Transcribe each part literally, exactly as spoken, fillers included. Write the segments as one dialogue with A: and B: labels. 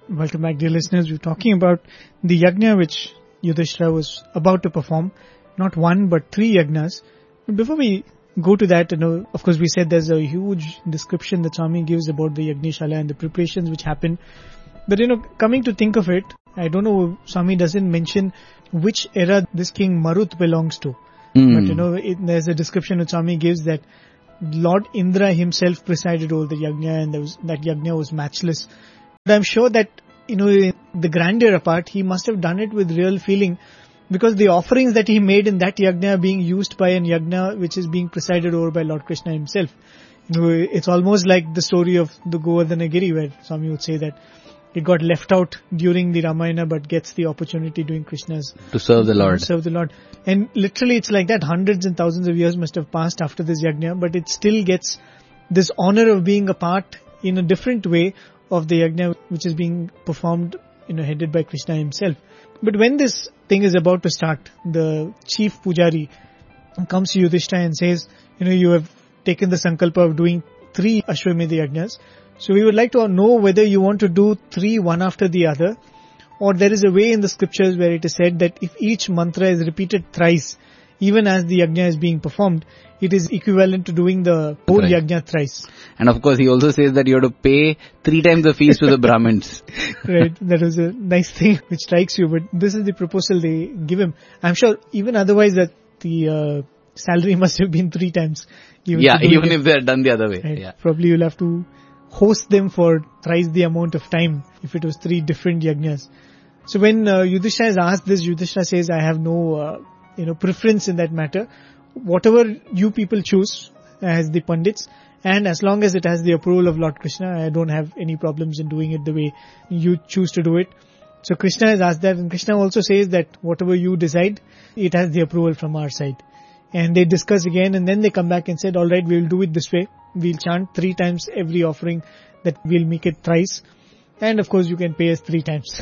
A: Welcome back, dear listeners. We're talking about the yajna which Yudhishthira was about to perform. Not one, but three yajnas. But before we go to that, you know, of course we said there's a huge description that Swami gives about the Yagnishala and the preparations which happen. But you know, coming to think of it, I don't know, Swami doesn't mention which era this king Marut belongs to. Mm. But you know, it, there's a description that Swami gives that Lord Indra himself presided over the yajna, and there was, that yajna was matchless. But I'm sure that, you know, the grandeur apart, he must have done it with real feeling, because the offerings that he made in that yajna are being used by an yajna which is being presided over by Lord Krishna himself. You know, it's almost like the story of the Govardhana Giri, where Swami would say that it got left out during the Ramayana but gets the opportunity during Krishna's
B: to serve the Lord.
A: To serve the Lord. And literally it's like that. Hundreds and thousands of years must have passed after this yajna, but it still gets this honor of being a part in a different way of the yajna which is being performed, you know, headed by Krishna himself. But when this thing is about to start, the chief pujari comes to Yudhishthira and says, you know, you have taken the sankalpa of doing three Ashwamedha yajnas. So we would like to know whether you want to do three one after the other, or there is a way in the scriptures where it is said that if each mantra is repeated thrice, even as the yajna is being performed, it is equivalent to doing the whole right. yajna thrice.
B: And of course he also says that you have to pay three times the fees to the Brahmins.
A: Right, that is a nice thing which strikes you, but this is the proposal they give him. I'm sure even otherwise that the uh, salary must have been three times.
B: Even yeah, even if they are done the other way.
A: Right?
B: Yeah.
A: Probably you'll have to host them for thrice the amount of time if it was three different yajnas. So when uh, Yudhishthira is asked this, Yudhishthira says, I have no uh, you know preference in that matter. Whatever you people choose as the Pandits, and as long as it has the approval of Lord Krishna, I don't have any problems in doing it the way you choose to do it. So Krishna has asked that, and Krishna also says that whatever you decide, it has the approval from our side. And they discuss again, and then they come back and said, all right, we'll do it this way. We'll chant three times every offering, that we'll make it thrice. And of course you can pay us three times.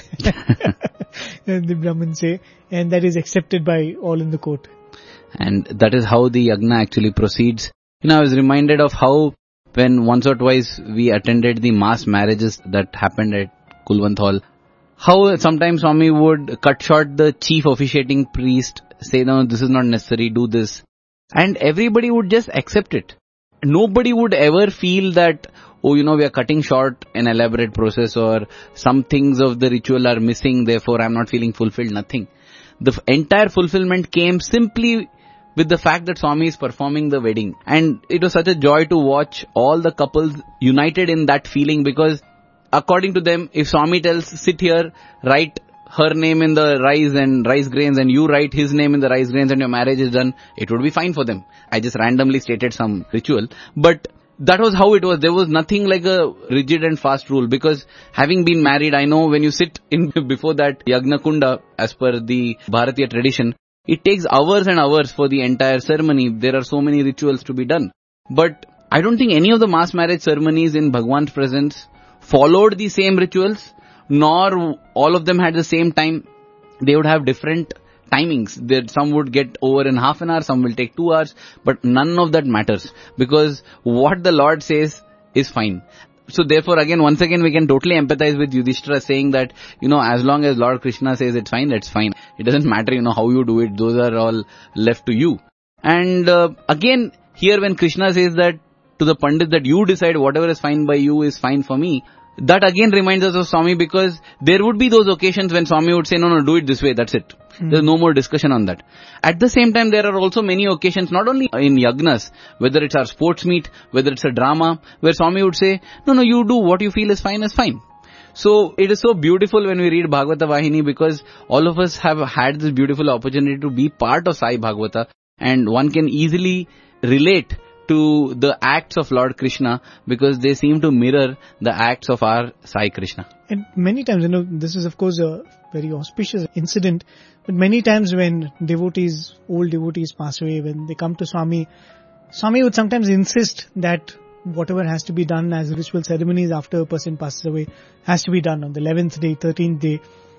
A: The Brahmins say, and that is accepted by all in the court.
B: And that is how the yagna actually proceeds. You know, I was reminded of how when once or twice we attended the mass marriages that happened at Kulwant Hall, how sometimes Swami would cut short the chief officiating priest, say, no, this is not necessary, do this. And everybody would just accept it. Nobody would ever feel that, oh, you know, we are cutting short an elaborate process, or some things of the ritual are missing, therefore I'm not feeling fulfilled, nothing. The f- entire fulfillment came simply with the fact that Swami is performing the wedding. And it was such a joy to watch all the couples united in that feeling, because according to them, if Swami tells, sit here, write her name in the rice and rice grains, and you write his name in the rice grains, and your marriage is done, it would be fine for them. I just randomly stated some ritual, but that was how it was. There was nothing like a rigid and fast rule, because having been married, I know when you sit in before that Yagna Kunda, as per the Bharatiya tradition, it takes hours and hours for the entire ceremony. There are so many rituals to be done. But I don't think any of the mass marriage ceremonies in Bhagwan's presence followed the same rituals, nor all of them had the same time. They would have different timings. There, some would get over in half an hour, some will take two hours, but none of that matters, because what the Lord says is fine. So therefore, again, once again, we can totally empathize with Yudhishthira saying that, you know, as long as Lord Krishna says it's fine, that's fine. It doesn't matter, you know, how you do it. Those are all left to you. And uh, again, here when Krishna says that to the Pandit, that you decide whatever is fine by you is fine for me, that again reminds us of Swami, because there would be those occasions when Swami would say, no, no, do it this way, that's it. Hmm. There's no more discussion on that. At the same time, there are also many occasions, not only in yagnas, whether it's our sports meet, whether it's a drama, where Swami would say, no, no, you do what you feel is fine is fine. So it is so beautiful when we read Bhagavata Vahini, because all of us have had this beautiful opportunity to be part of Sai Bhagavata, and one can easily relate to the acts of Lord Krishna, because they seem to mirror the acts of our Sai Krishna.
A: And many times, you know, this is of course a very auspicious incident, but many times when devotees, old devotees pass away, when they come to Swami, Swami would sometimes insist that whatever has to be done as ritual ceremonies after a person passes away has to be done on the eleventh day, thirteenth day.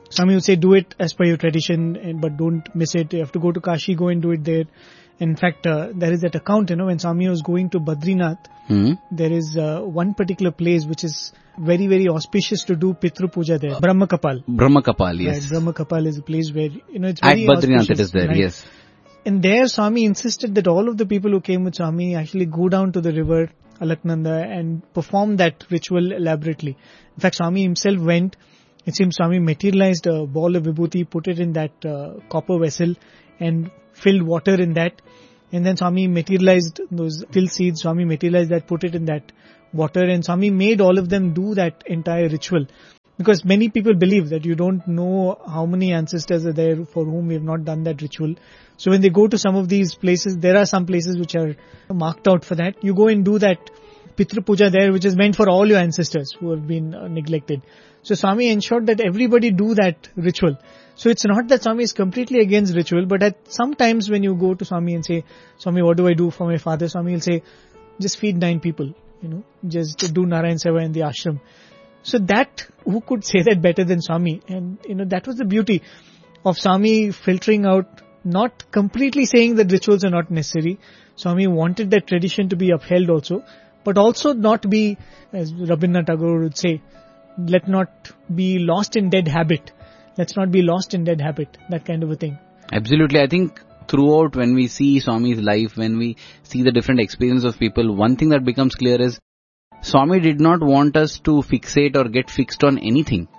A: Swami would say, do it as per your tradition, and, but don't miss it. You have to go to Kashi, go and do it there. In fact, uh, there is that account, you know, when Swami was going to Badrinath,
B: Hmm.
A: there is uh, one particular place which is very, very auspicious to do Pitru Puja there. Brahma Kapal.
B: Brahma Kapal, yes.
A: Right, Brahma Kapal is a place where, you know, it's
B: At
A: very
B: Badrinath
A: auspicious,
B: it is there,
A: right?
B: yes.
A: And there Swami insisted that all of the people who came with Swami actually go down to the river Alaknanda and perform that ritual elaborately. In fact, Swami himself went. It seems Swami materialized a ball of vibhuti, put it in that uh, copper vessel and filled water in that. And then Swami materialized those till seeds, Swami materialized that, put it in that water, and Swami made all of them do that entire ritual. Because many people believe that you don't know how many ancestors are there for whom we have not done that ritual. So when they go to some of these places, there are some places which are marked out for that. You go and do that Pitru Puja there, which is meant for all your ancestors who have been uh, neglected. So Swami ensured that everybody do that ritual. So it's not that Swami is completely against ritual, but at sometimes when you go to Swami and say, Swami, what do I do for my father? Swami will say, just feed nine people, you know, just do Narayan Seva in the ashram. So that, who could say that better than Swami? And, you know, that was the beauty of Swami filtering out, not completely saying that rituals are not necessary. Swami wanted that tradition to be upheld also, but also not be, as Rabindranath Tagore would say, let not be lost in dead habit. Let's not be lost in dead habit, that kind of a thing.
B: Absolutely. I think throughout when we see Swami's life, when we see the different experiences of people, one thing that becomes clear is Swami did not want us to fixate or get fixed on anything.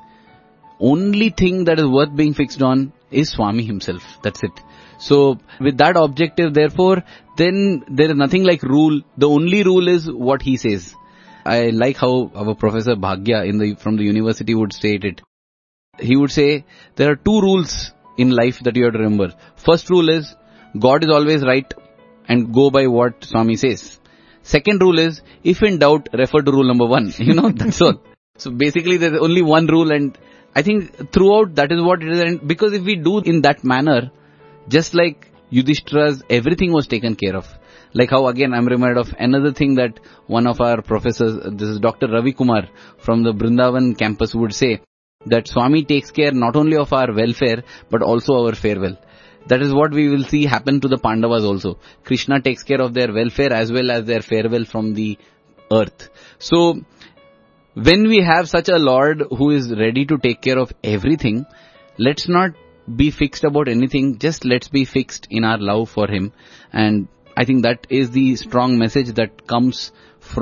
B: Only thing that is worth being fixed on is Swami himself. That's it. So with that objective, therefore, then there is nothing like rule. The only rule is what he says. I like how our Professor Bhagya in the from the university would state it. He would say, there are two rules in life that you have to remember. First rule is, God is always right and go by what Swami says. Second rule is, if in doubt, refer to rule number one. You know, that's all. So basically there's only one rule, and I think throughout that is what it is. And because if we do in that manner, just like Yudhishthira's, everything was taken care of. Like how again I'm reminded of another thing that one of our professors, this is Doctor Ravi Kumar from the Brindavan campus, would say, that Swami takes care not only of our welfare but also our farewell. That is what we will see happen to the Pandavas also. Krishna takes care of their welfare as well as their farewell from the earth. So when we have such a Lord who is ready to take care of everything, let's not be fixed about anything, just let's be fixed in our love for Him. And I think that is the strong message that comes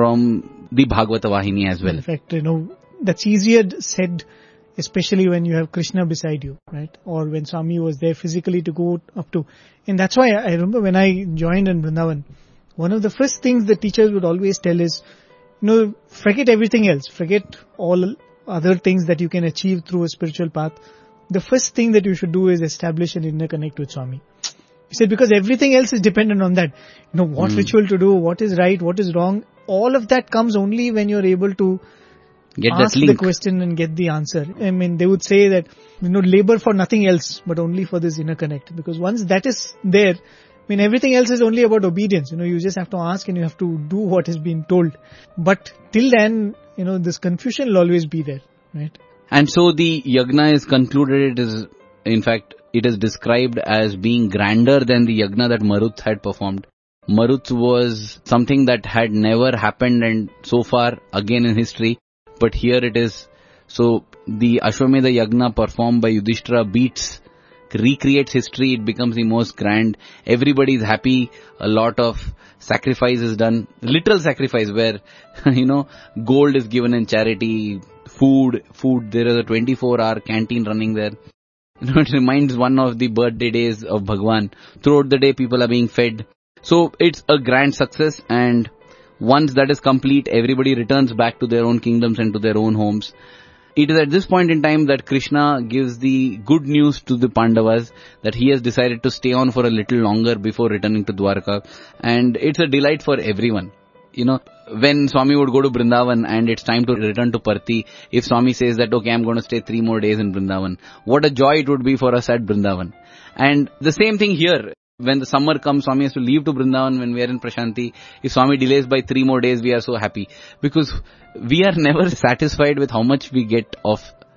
B: from the Bhagavata Vahini as well.
A: In fact, you know, that's easier said, especially when you have Krishna beside you, right? Or when Swami was there physically to go up to. And that's why I remember when I joined in Vrindavan, one of the first things the teachers would always tell is, you know, forget everything else. Forget all other things that you can achieve through a spiritual path. The first thing that you should do is establish an inner connect with Swami. He said, because everything else is dependent on that. You know, what mm. ritual to do, what is right, what is wrong. All of that comes only when you're able to
B: get
A: ask
B: that link.
A: The question and get the answer. I mean, they would say that, you know, labor for nothing else, but only for this inner connect. Because once that is there, I mean, everything else is only about obedience. You know, you just have to ask and you have to do what is being told. But till then, you know, this confusion will always be there, right?
B: And so the yagna is concluded. It is, in fact, it is described as being grander than the yagna that Maruth had performed. Maruth was something that had never happened, and so far again in history. But here it is. So the Ashwamedha Yagna performed by Yudhishthira beats, recreates history. It becomes the most grand. Everybody is happy. A lot of sacrifice is done. Literal sacrifice where, you know, gold is given in charity, food, food. There is a twenty-four hour canteen running there. You know, it reminds one of the birthday days of Bhagwan. Throughout the day people are being fed. So it's a grand success, and once that is complete, everybody returns back to their own kingdoms and to their own homes. It is at this point in time that Krishna gives the good news to the Pandavas that he has decided to stay on for a little longer before returning to Dwarka. And it's a delight for everyone. You know, when Swami would go to Vrindavan and it's time to return to Parthi, if Swami says that, okay, I'm going to stay three more days in Vrindavan, what a joy it would be for us at Vrindavan. And the same thing here. When the summer comes, Swami has to leave to Vrindavan when we are in Prashanti. If Swami delays by three more days, we are so happy. Because we are never satisfied with how much we get of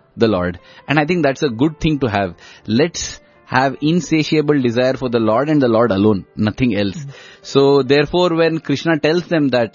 B: the Lord. And I think that's a good thing to have. Let's have insatiable desire for the Lord and the Lord alone, nothing else. Mm-hmm. So therefore when Krishna tells them that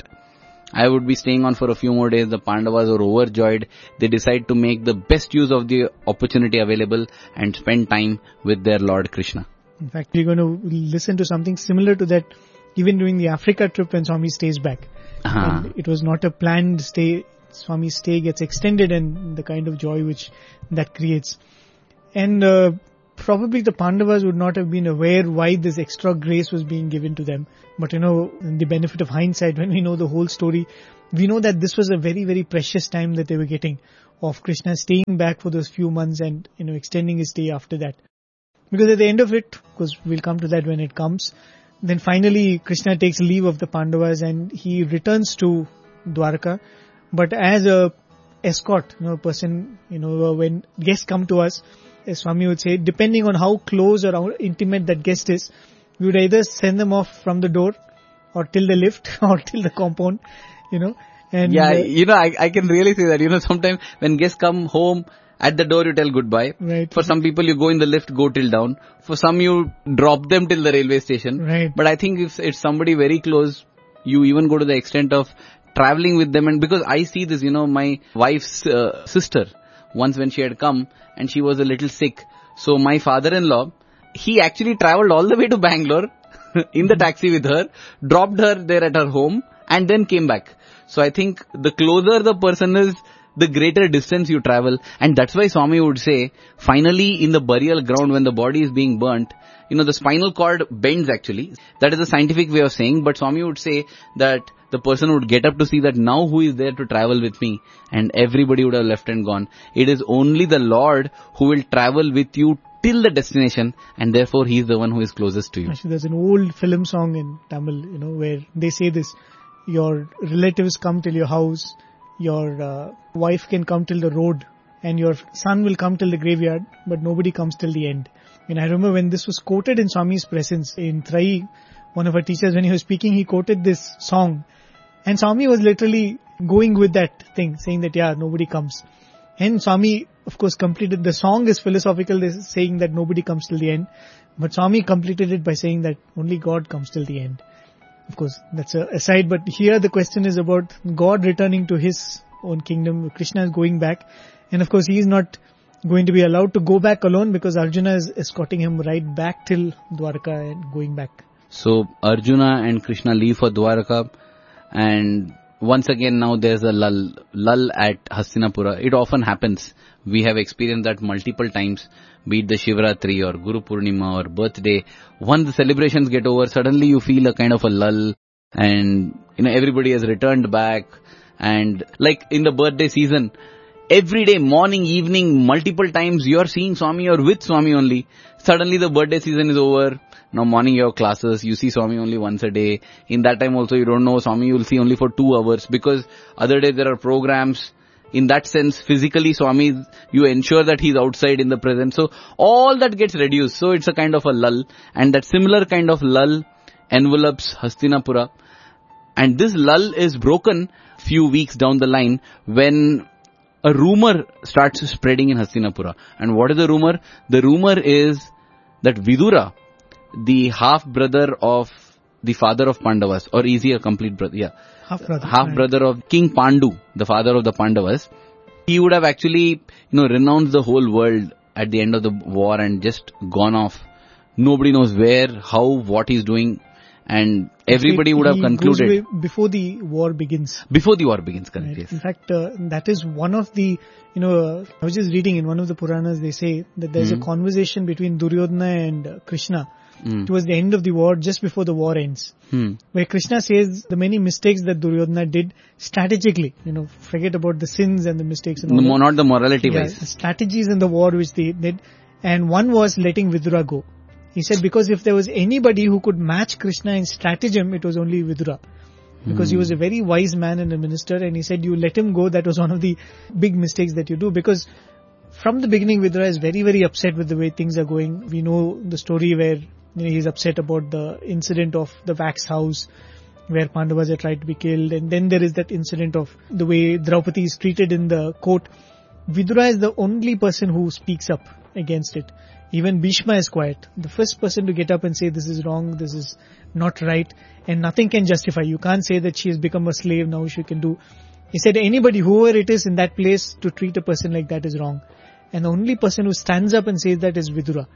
B: I would be staying on for a few more days, the Pandavas are overjoyed. They decide to make the best use of the opportunity available and spend time with their Lord Krishna.
A: In fact, we're going to listen to something similar to that even during the Africa trip when Swami stays back. Uh-huh. And it was not a planned stay. Swami's stay gets extended and the kind of joy which that creates. And uh, probably the Pandavas would not have been aware why this extra grace was being given to them. But you know, the benefit of hindsight, when we know the whole story, we know that this was a very, very precious time that they were getting of Krishna staying back for those few months and, you know, extending his stay after that. Because at the end of it, because we'll come to that when it comes, then finally Krishna takes leave of the Pandavas and he returns to Dwarka. But as a escort, you know, person, you know, when guests come to us, as Swami would say, depending on how close or how intimate that guest is, we would either send them off from the door or till the lift or till the compound, you know. And
B: yeah,
A: uh,
B: you know, I, I can really say that, you know, sometimes when guests come home, at the door you tell goodbye.
A: Right.
B: For some people you go in the lift, go till down. For some you drop them till the railway station.
A: Right.
B: But I think if it's somebody very close, you even go to the extent of traveling with them. And because I see this, you know, my wife's uh, sister, once when she had come and she was a little sick. So my father-in-law, he actually traveled all the way to Bangalore in the taxi with her, dropped her there at her home and then came back. So I think the closer the person is, the greater distance you travel. And that's why Swami would say, finally in the burial ground when the body is being burnt, you know, the spinal cord bends actually. That is a scientific way of saying, but Swami would say that the person would get up to see that now who is there to travel with me, and everybody would have left and gone. It is only the Lord who will travel with you till the destination, and therefore he is the one who is closest to you.
A: Actually, there's an old film song in Tamil, you know, where they say this, your relatives come till your house, your uh, wife can come till the road, and your son will come till the graveyard, but nobody comes till the end. And I remember when this was quoted in Swami's presence in Trai, one of our teachers, when he was speaking, he quoted this song. And Swami was literally going with that thing, saying that, yeah, nobody comes. And Swami, of course, completed, the song is philosophical, saying that nobody comes till the end. But Swami completed it by saying that only God comes till the end. Of course, that's a aside, but here the question is about God returning to his own kingdom. Krishna is going back. And of course, he is not going to be allowed to go back alone because Arjuna is escorting him right back till Dwarka and going back.
B: So Arjuna and Krishna leave for Dwarka, and once again now there's a lull, lull at Hastinapura. It often happens. We have experienced that multiple times, be it the Shivratri or Guru Purnima or birthday. Once the celebrations get over, suddenly you feel a kind of a lull, and you know everybody has returned back. And like in the birthday season, every day, morning, evening, multiple times you are seeing Swami or with Swami only. Suddenly the birthday season is over. Now morning you have classes, you see Swami only once a day. In that time also you don't know Swami, you will see only for two hours because other days there are programs. In that sense, physically Swami, you ensure that he's outside in the present. So all that gets reduced. So it's a kind of a lull. And that similar kind of lull envelops Hastinapura. And this lull is broken few weeks down the line when a rumor starts spreading in Hastinapura. And what is the rumor? The rumor is that Vidura, the half-brother of the father of Pandavas, or is he a complete brother? Yeah.
A: Half-brother.
B: Half-brother right. of King Pandu, the father of the Pandavas. He would have actually, you know, renounced the whole world at the end of the war and just gone off. Nobody knows where, how, what he's doing. And everybody would have concluded.
A: Goes before the war begins.
B: Before the war begins, correct, right. Yes.
A: In fact, uh, that is one of the, you know, uh, I was just reading in one of the Puranas, they say that there's mm. a conversation between Duryodhana and uh, Krishna mm. towards the end of the war, just before the war ends. Mm. Where Krishna says the many mistakes that Duryodhana did strategically, you know, forget about the sins and the mistakes and all
B: no, Not the morality
A: yeah,
B: wise.
A: The strategies in the war which they did. And one was letting Vidura go. He said because if there was anybody who could match Krishna in stratagem, it was only Vidura. Because hmm. he was a very wise man and a minister, and he said you let him go, that was one of the big mistakes that you do. Because from the beginning Vidura is very, very upset with the way things are going. We know the story where, you know, he's upset about the incident of the wax house where Pandavas are tried to be killed. And then there is that incident of the way Draupadi is treated in the court. Vidura is the only person who speaks up against it. Even Bhishma is quiet. The first person to get up and say this is wrong, this is not right, and nothing can justify. You can't say that she has become a slave, now she can do. He said anybody, whoever it is in that place, to treat a person like that is wrong. And the only person who stands up and says that is Vidura.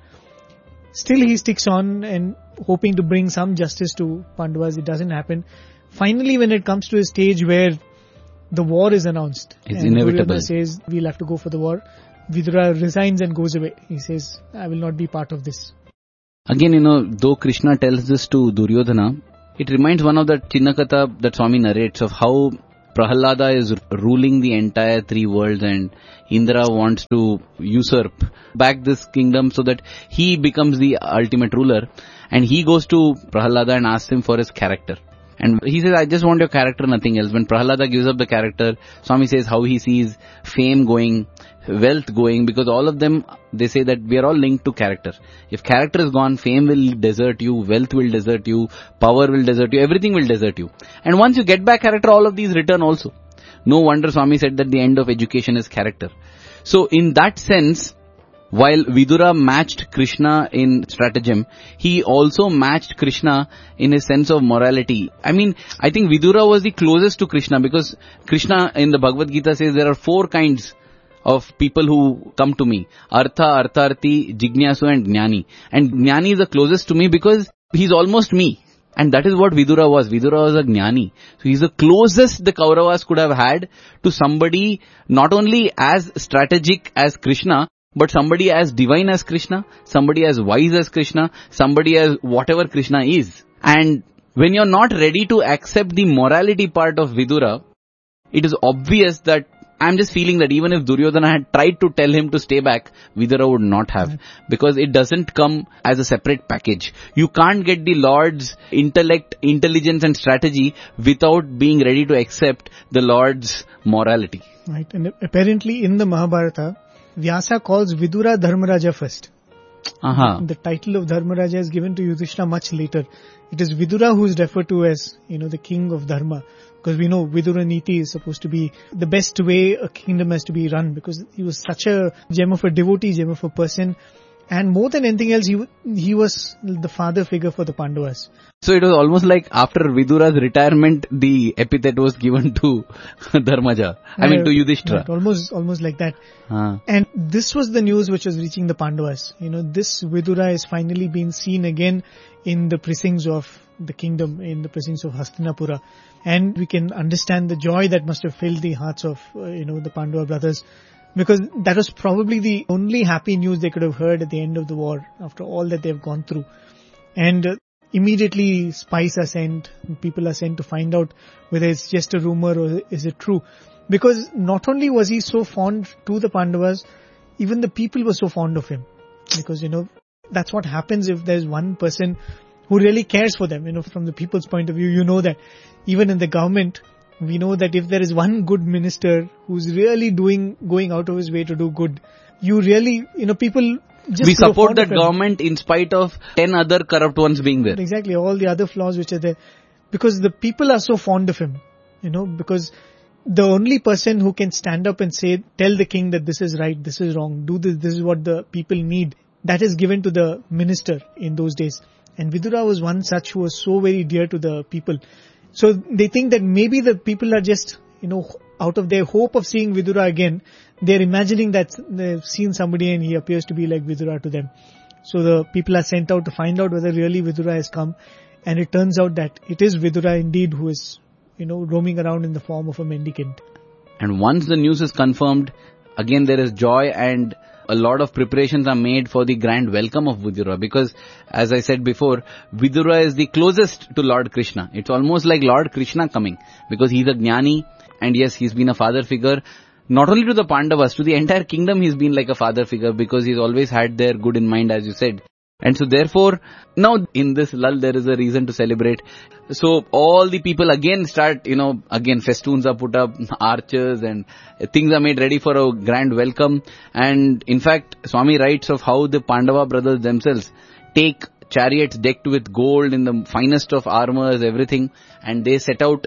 A: Still he sticks on and hoping to bring some justice to Pandavas. It doesn't happen. Finally, when it comes to a stage where the war is announced,
B: it's
A: and
B: inevitable.
A: Duryodhana says we'll have to go for the war, Vidura resigns and goes away. He says, I will not be part of this.
B: Again, you know, though Krishna tells this to Duryodhana, it reminds one of the Chinnakatha that Swami narrates of how Prahalada is ruling the entire three worlds and Indra wants to usurp back this kingdom so that he becomes the ultimate ruler. And he goes to Prahalada and asks him for his character. And he says, I just want your character, nothing else. When Prahalada gives up the character, Swami says how he sees fame going, wealth going, because all of them, they say that we are all linked to character. If character is gone, fame will desert you, wealth will desert you, power will desert you, everything will desert you. And once you get back character, all of these return also. No wonder Swami said that the end of education is character. So in that sense, while Vidura matched Krishna in stratagem, he also matched Krishna in his sense of morality. I mean, I think Vidura was the closest to Krishna because Krishna in the Bhagavad Gita says there are four kinds of people who come to me. Artha, Artharthi, Jignasu and Jnani. And Jnani is the closest to me because he's almost me. And that is what Vidura was. Vidura was a Jnani. So he's the closest the Kauravas could have had to somebody not only as strategic as Krishna, but somebody as divine as Krishna, somebody as wise as Krishna, somebody as whatever Krishna is. And when you're not ready to accept the morality part of Vidura, it is obvious that I'm just feeling that even if Duryodhana had tried to tell him to stay back, Vidura would not have. Because it doesn't come as a separate package. You can't get the Lord's intellect, intelligence and strategy without being ready to accept the Lord's morality.
A: Right. And apparently in the Mahabharata, Vyasa calls Vidura Dharmaraja first.
B: Uh-huh.
A: The title of Dharmaraja is given to Yudhishthira much later. It is Vidura who is referred to as, you know, the king of Dharma. Because we know Vidura Niti is supposed to be the best way a kingdom has to be run. Because he was such a gem of a devotee, gem of a person. And more than anything else, he he was the father figure for the Pandavas.
B: So it was almost like after Vidura's retirement, the epithet was given to Dharmaja. I uh, mean to Yudhishthira.
A: Right, almost, almost like that. Uh. And this was the news which was reaching the Pandavas. You know, this Vidura is finally being seen again in the precincts of the kingdom, in the precincts of Hastinapura. And we can understand the joy that must have filled the hearts of, uh, you know, the Pandava brothers. Because that was probably the only happy news they could have heard at the end of the war, after all that they've gone through. And uh, immediately spies are sent, people are sent to find out whether it's just a rumor or is it true. Because not only was he so fond to the Pandavas, even the people were so fond of him. Because, you know, that's what happens if there's one person who really cares for them. You know, from the people's point of view, you know that even in the government, we know that if there is one good minister who's really doing, going out of his way to do good, you really, you know, people just...
B: We support that government in spite of ten other corrupt ones being there.
A: Exactly, all the other flaws which are there. Because the people are so fond of him, you know, because the only person who can stand up and say, tell the king that this is right, this is wrong, do this, this is what the people need, that is given to the minister in those days. And Vidura was one such who was so very dear to the people. So they think that maybe the people are just, you know, out of their hope of seeing Vidura again, they're imagining that they've seen somebody and he appears to be like Vidura to them. So the people are sent out to find out whether really Vidura has come. And it turns out that it is Vidura indeed who is, you know, roaming around in the form of a mendicant.
B: And once the news is confirmed, again there is joy and a lot of preparations are made for the grand welcome of Vidura, because as I said before, Vidura is the closest to Lord Krishna. It's almost like Lord Krishna coming, because he's a Jnani and yes, he's been a father figure, not only to the Pandavas, to the entire kingdom he's been like a father figure, because he's always had their good in mind, as you said. And so therefore, now in this lull there is a reason to celebrate. So all the people again start, you know, again festoons are put up, archers and things are made ready for a grand welcome. And in fact, Swami writes of how the Pandava brothers themselves take chariots decked with gold in the finest of armors, everything, and they set out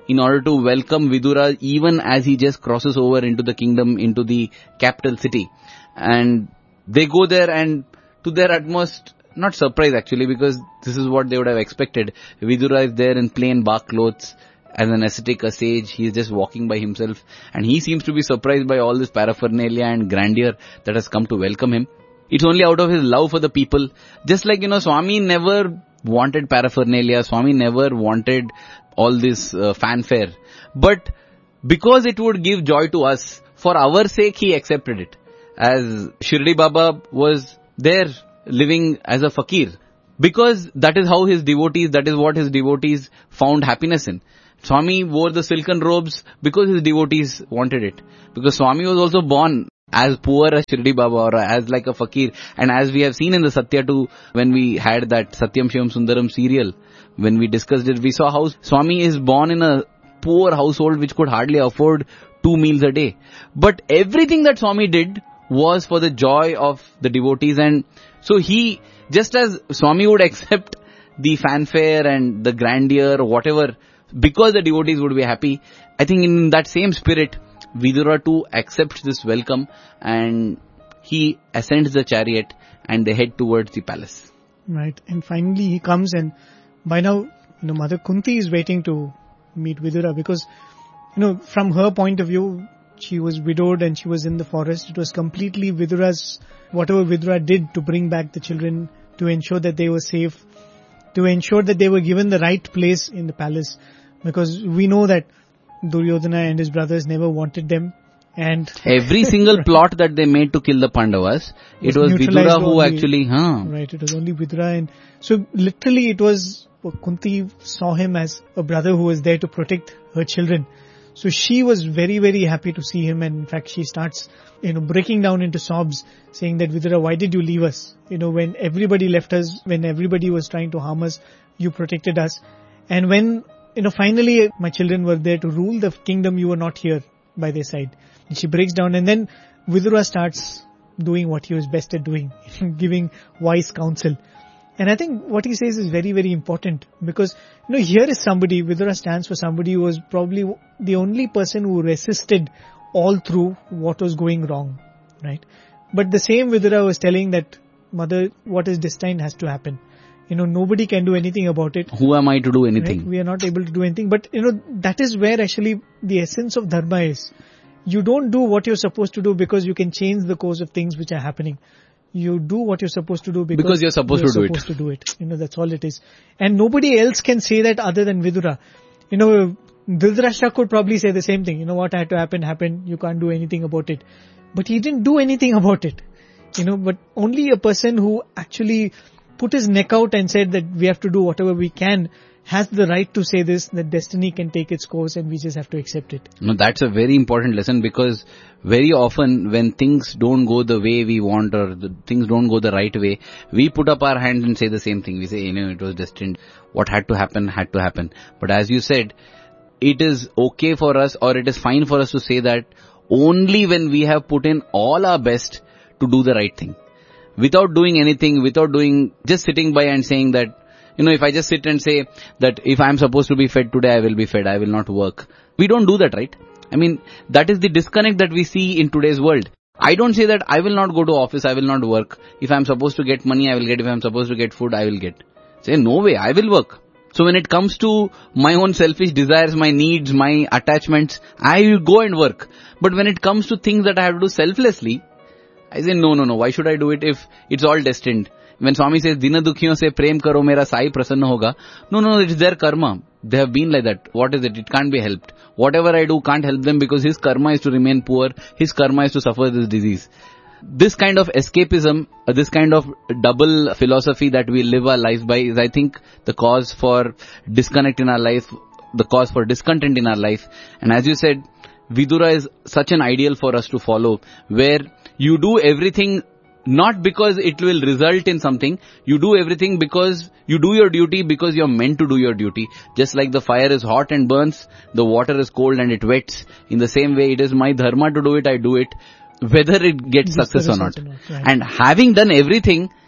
B: in order to welcome Vidura even as he just crosses over into the kingdom, into the capital city. And they go there, and to their utmost, not surprise actually, because this is what they would have expected. Vidura is there in plain bark clothes as an ascetic, a sage. He is just walking by himself, and he seems to be surprised by all this paraphernalia and grandeur that has come to welcome him. It's only out of his love for the people. Just like, you know, Swami never wanted paraphernalia. Swami never wanted all this uh, fanfare. But because it would give joy to us, for our sake, he accepted it. As Shirdi Baba was there living as a fakir. Because that is how his devotees, that is what his devotees found happiness in. Swami wore the silken robes because his devotees wanted it. Because Swami was also born as poor as Shirdi Baba, or as like a fakir. And as we have seen in the Satya two, when we had that Satyam Shivam Sundaram serial, when we discussed it, we saw how Swami is born in a poor household which could hardly afford two meals a day. But everything that Swami did was for the joy of the devotees. And so he, just as Swami would accept the fanfare and the grandeur or whatever, because the devotees would be happy, I think in that same spirit, Vidura too accepts this welcome, and he ascends the chariot and they head towards the palace.
A: Right. And finally he comes, and by now, you know, Mother Kunti is waiting to meet Vidura, because, you know, from her point of view, she was widowed and she was in the forest. It was completely Vidura's, whatever Vidura did to bring back the children, to ensure that they were safe, to ensure that they were given the right place in the palace. Because we know that Duryodhana and his brothers never wanted them. And
B: every single plot that they made to kill the Pandavas, it was Vidura who only, actually, huh?
A: Right, it was only Vidura. And so literally it was, Kunti saw him as a brother who was there to protect her children. So she was very, very happy to see him, and in fact she starts, you know, breaking down into sobs, saying that, Vidura, why did you leave us? You know, when everybody left us, when everybody was trying to harm us, you protected us. And when, you know, finally my children were there to rule the kingdom, you were not here by their side. And she breaks down, and then Vidura starts doing what he was best at doing, giving wise counsel. And I think what he says is very, very important, because, you know, here is somebody, Vidura stands for somebody who was probably the only person who resisted all through what was going wrong, right? But the same Vidura was telling that, Mother, what is destined has to happen. You know, nobody can do anything about it.
B: Who am I to do anything?
A: Right? We are not able to do anything. But, you know, that is where actually the essence of dharma is. You don't do what you're supposed to do because you can change the course of things which are happening. You do what you're supposed to do because,
B: because you're supposed,
A: you're
B: to, do
A: supposed
B: it.
A: to do it. You know, that's all it is. And nobody else can say that other than Vidura. You know, Dhritarashtra could probably say the same thing. You know, what had to happen, happened. You can't do anything about it. But he didn't do anything about it. You know, but only a person who actually put his neck out and said that we have to do whatever we can has the right to say this, that destiny can take its course and we just have to accept it.
B: No, that's a very important lesson, because very often when things don't go the way we want, or the things don't go the right way, we put up our hands and say the same thing. We say, you know, it was destined. What had to happen, had to happen. But as you said, it is okay for us, or it is fine for us to say that only when we have put in all our best to do the right thing. Without doing anything, without doing, just sitting by and saying that, you know, if I just sit and say that if I'm supposed to be fed today, I will be fed, I will not work. We don't do that, right? I mean, that is the disconnect that we see in today's world. I don't say that I will not go to office, I will not work. If I'm supposed to get money, I will get. If I'm supposed to get food, I will get. Say, no way, I will work. So when it comes to my own selfish desires, my needs, my attachments, I will go and work. But when it comes to things that I have to do selflessly, I say, no, no, no, why should I do it if it's all destined? When Swami says, Dina dukhiyon se prem karo, mera sai prasanna hoga. No, no, it's their karma. They have been like that. What is it? It can't be helped. Whatever I do can't help them, because his karma is to remain poor. His karma is to suffer this disease. This kind of escapism, uh, this kind of double philosophy that we live our life by is, I think, the cause for disconnect in our life, the cause for discontent in our life. And as you said, Vidura is such an ideal for us to follow, where you do everything not because it will result in something. You do everything because you do your duty, because you're meant to do your duty. Just like the fire is hot and burns, the water is cold and it wets. In the same way, it is my dharma to do it, I do it, whether it gets success or not. not right. And having done everything,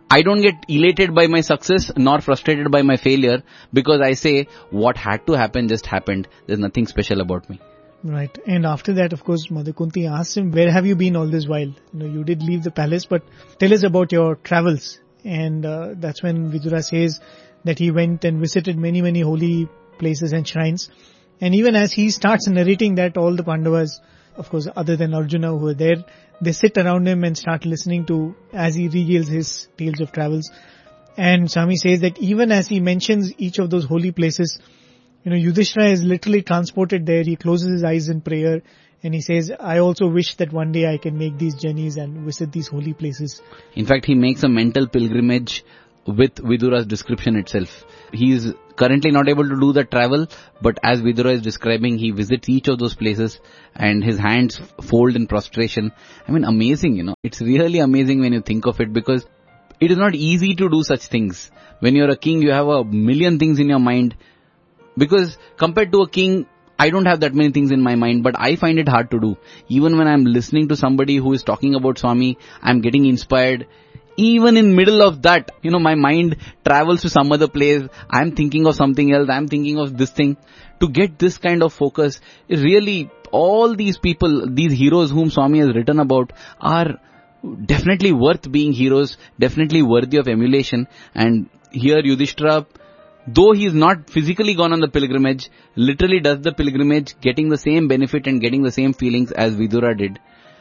B: I don't get elated by my success nor frustrated by my failure, because I say what had to happen just happened. There's nothing special about me.
A: Right. And after that, of course, Mother Kunti asks him, where have you been all this while? You know, you did leave the palace, but tell us about your travels. And uh, that's when Vidura says that he went and visited many, many holy places and shrines. And even as he starts narrating that, all the Pandavas, of course, other than Arjuna who were there, they sit around him and start listening to as he regales his tales of travels. And Swami says that even as he mentions each of those holy places, you know, Yudhishthira is literally transported there. He closes his eyes in prayer and he says, I also wish that one day I can make these journeys and visit these holy places.
B: In fact, he makes a mental pilgrimage with Vidura's description itself. He is currently not able to do the travel, but as Vidura is describing, he visits each of those places and his hands fold in prostration. I mean, amazing, you know. It's really amazing when you think of it, because it is not easy to do such things. When you're a king, you have a million things in your mind. Because compared to a king, I don't have that many things in my mind, but I find it hard to do. Even when I'm listening to somebody who is talking about Swami, I'm getting inspired. Even in middle of that, you know, my mind travels to some other place. I'm thinking of something else. I'm thinking of this thing. To get this kind of focus, is really, all these people, these heroes whom Swami has written about are definitely worth being heroes, definitely worthy of emulation. And here Yudhishthira, though he is not physically gone on the pilgrimage, literally does the pilgrimage, getting the same benefit and getting the same feelings as Vidura did.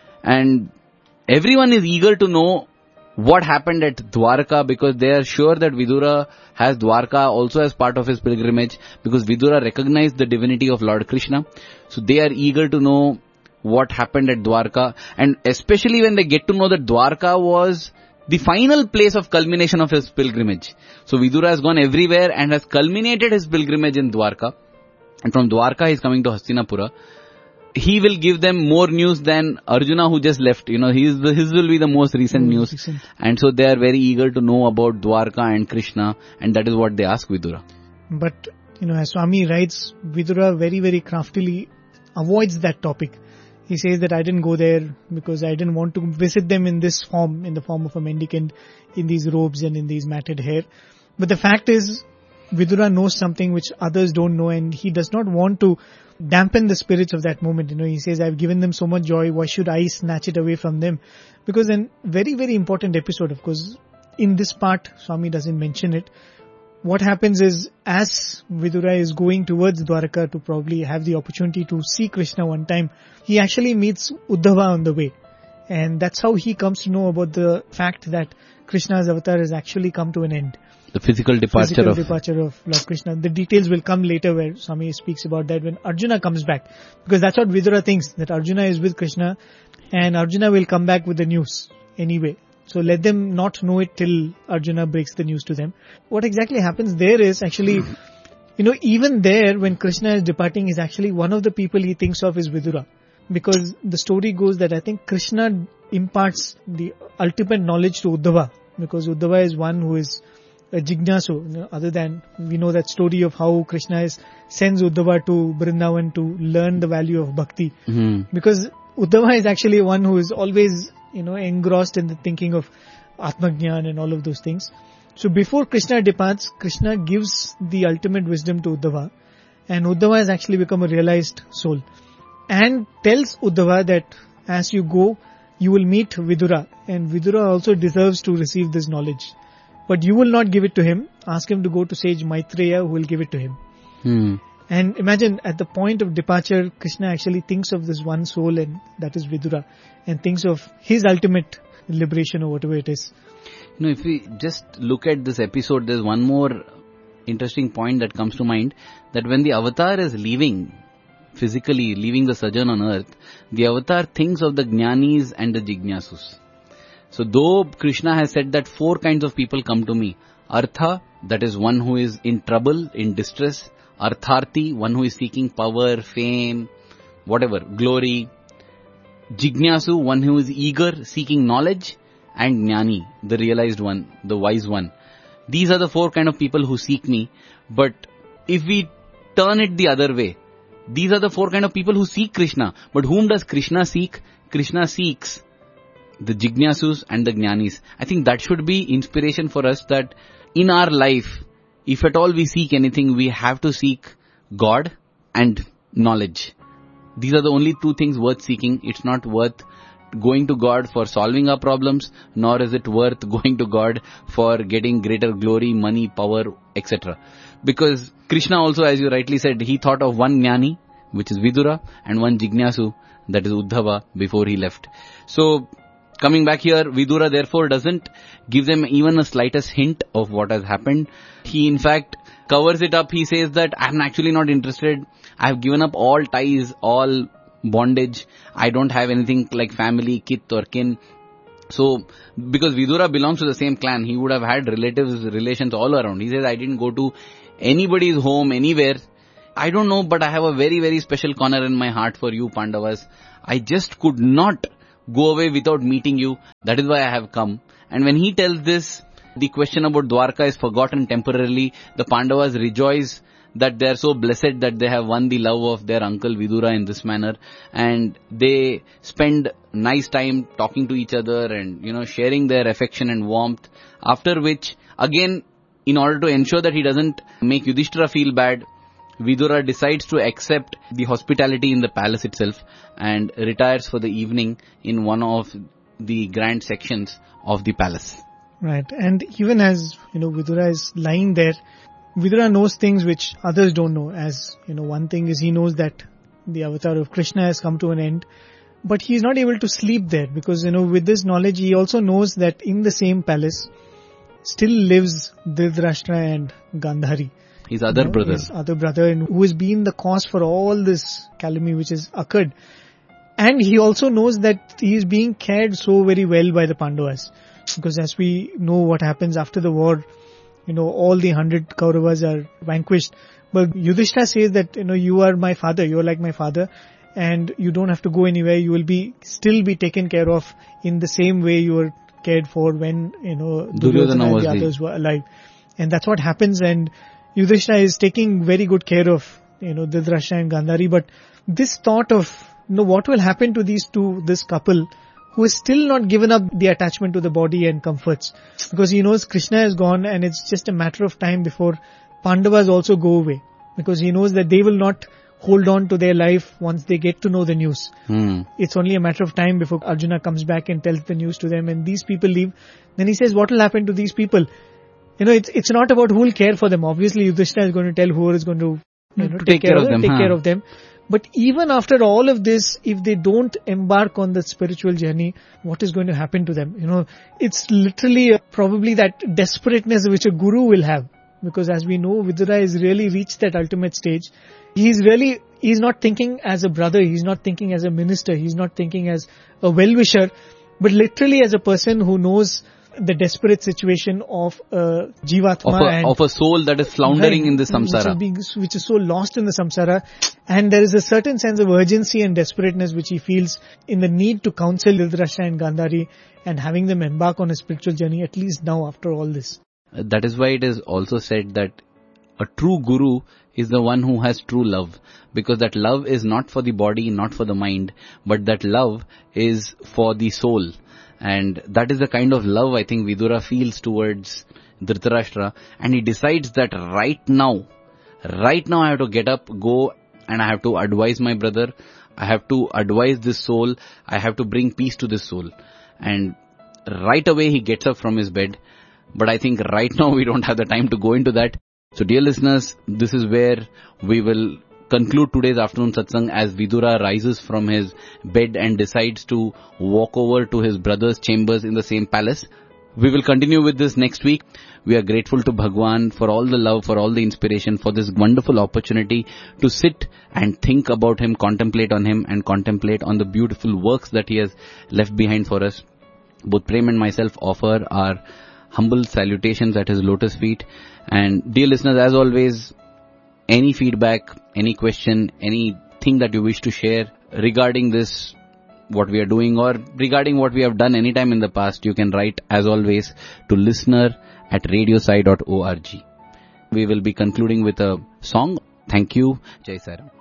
B: And everyone is eager to know what happened at Dwarka, because they are sure that Vidura has Dwarka also as part of his pilgrimage, because Vidura recognized the divinity of Lord Krishna. So they are eager to know what happened at Dwarka, and especially when they get to know that Dwarka was the final place of culmination of his pilgrimage. So Vidura has gone everywhere and has culminated his pilgrimage in Dwarka. And from Dwarka he is coming to Hastinapura. He will give them more news than Arjuna, who just left. You know, his, his will be the most recent mm, news. Recent. And so they are very eager to know about Dwarka and Krishna, and that is what they ask Vidura.
A: But, you know, as Swami writes, Vidura very, very craftily avoids that topic. He says that I didn't go there because I didn't want to visit them in this form, in the form of a mendicant, in these robes and in these matted hair. But the fact is, Vidura knows something which others don't know, and he does not want to dampen the spirits of that moment. You know, he says, I've given them so much joy, why should I snatch it away from them? Because a very, very important episode, of course, in this part, Swami doesn't mention it. What happens is, as Vidura is going towards Dwarka to probably have the opportunity to see Krishna one time, he actually meets Uddhava on the way. And that's how he comes to know about the fact that Krishna's avatar has actually come to an end.
B: The physical departure
A: physical
B: of...
A: departure of Lord Krishna. The details will come later where Swami speaks about that when Arjuna comes back. Because that's what Vidura thinks, that Arjuna is with Krishna and Arjuna will come back with the news anyway. So let them not know it till Arjuna breaks the news to them. What exactly happens there is actually, you know, even there when Krishna is departing, is actually one of the people he thinks of is Vidura. Because the story goes that I think Krishna imparts the ultimate knowledge to Uddhava. Because Uddhava is one who is a Jignasu, you know, other than we know that story of how Krishna is, sends Uddhava to Vrindavan to learn the value of bhakti. Mm-hmm. Because Uddhava is actually one who is always, you know, engrossed in the thinking of Atmajnan and all of those things. So before Krishna departs, Krishna gives the ultimate wisdom to Uddhava, and Uddhava has actually become a realized soul. And tells Uddhava that as you go, you will meet Vidura, and Vidura also deserves to receive this knowledge. But you will not give it to him. Ask him to go to sage Maitreya, who will give it to him. Hmm. And imagine at the point of departure, Krishna actually thinks of this one soul, and that is Vidura, and thinks of his ultimate liberation or whatever it is.
B: You know, if we just look at this episode, there's one more interesting point that comes to mind, that when the avatar is leaving, physically leaving the sojourn on earth, the avatar thinks of the Jnanis and the Jignasus. So though Krishna has said that four kinds of people come to me, Artha, that is one who is in trouble, in distress, Artharthi, one who is seeking power, fame, whatever, glory, Jignasu, one who is eager, seeking knowledge, and Jnani, the realized one, the wise one. These are the four kind of people who seek me. But if we turn it the other way, these are the four kind of people who seek Krishna. But whom does Krishna seek? Krishna seeks the Jignasus and the Jnanis. I think that should be inspiration for us, that in our life, if at all we seek anything, we have to seek God and knowledge. These are the only two things worth seeking. It's not worth going to God for solving our problems, nor is it worth going to God for getting greater glory, money, power, et cetera. Because Krishna also, as you rightly said, he thought of one Jnani, which is Vidura, and one Jignasu, that is Uddhava, before he left. So, coming back here, Vidura therefore doesn't give them even a slightest hint of what has happened. He in fact covers it up. He says that I'm actually not interested. I have given up all ties, all bondage. I don't have anything like family, kith or kin. So, because Vidura belongs to the same clan, he would have had relatives, relations all around. He says, I didn't go to anybody's home, anywhere. I don't know, but I have a very, very special corner in my heart for you, Pandavas. I just could not go away without meeting you. That is why I have come. And when he tells this, the question about Dwarka is forgotten temporarily. The Pandavas rejoice that they are so blessed that they have won the love of their uncle Vidura in this manner. And they spend nice time talking to each other and, you know, sharing their affection and warmth. After which, again, in order to ensure that he doesn't make Yudhishthira feel bad, Vidura decides to accept the hospitality in the palace itself and retires for the evening in one of the grand sections of the palace.
A: Right. And even as, you know, Vidura is lying there, Vidura knows things which others don't know. As, you know, one thing is he knows that the avatar of Krishna has come to an end, but he is not able to sleep there because, you know, with this knowledge, he also knows that in the same palace still lives Dhritarashtra and Gandhari.
B: His other
A: you know,
B: brother.
A: His other brother, and who has been the cause for all this calumny which has occurred. And he also knows that he is being cared so very well by the Pandavas. Because as we know what happens after the war, you know, all the hundred Kauravas are vanquished. But Yudhishthira says that, you know, you are my father, you are like my father, and you don't have to go anywhere, you will be, still be taken care of in the same way you were cared for when, you know, Duryodhana and the others were alive. And that's what happens, and Yudhishthira is taking very good care of, you know, Dhritarashtra and Gandhari. But this thought of, you know, what will happen to these two, this couple, who is still not given up the attachment to the body and comforts. Because he knows Krishna is gone and it's just a matter of time before Pandavas also go away. Because he knows that they will not hold on to their life once they get to know the news.
B: Hmm.
A: It's only a matter of time before Arjuna comes back and tells the news to them and these people leave. Then he says, what will happen to these people? You know, it's it's not about who will care for them. Obviously, Yudhishthira is going to tell who is going to, you know,
B: to
A: take, take care of them, take
B: huh?
A: care of them. But even after all of this, if they don't embark on the spiritual journey, what is going to happen to them? You know, it's literally uh, probably that desperateness which a guru will have. Because as we know, Vidura has really reached that ultimate stage. He's really, he's not thinking as a brother, he's not thinking as a minister, he's not thinking as a well-wisher, but literally as a person who knows the desperate situation of a Jivatma.
B: Of a,
A: and
B: of a soul that is floundering
A: right,
B: in the samsara.
A: Which is, being, which is so lost in the samsara. And there is a certain sense of urgency and desperateness which he feels in the need to counsel Dhritarashtra and Gandhari and having them embark on a spiritual journey, at least now after all this.
B: That is why it is also said that a true guru is the one who has true love. Because that love is not for the body, not for the mind, but that love is for the soul. And that is the kind of love I think Vidura feels towards Dhritarashtra. And he decides that right now, right now I have to get up, go, and I have to advise my brother. I have to advise this soul. I have to bring peace to this soul. And right away he gets up from his bed. But I think right now we don't have the time to go into that. So dear listeners, this is where we will conclude today's afternoon satsang as Vidura rises from his bed and decides to walk over to his brother's chambers in the same palace. We will continue with this next week. We are grateful to Bhagwan for all the love, for all the inspiration, for this wonderful opportunity to sit and think about him, contemplate on him and contemplate on the beautiful works that he has left behind for us. Both Prem and myself offer our humble salutations at his lotus feet. And dear listeners, as always, any feedback, any question, anything that you wish to share regarding this, what we are doing, or regarding what we have done anytime in the past, you can write as always to listener at radiosai dot org. We will be concluding with a song. Thank you. Jai Sairam.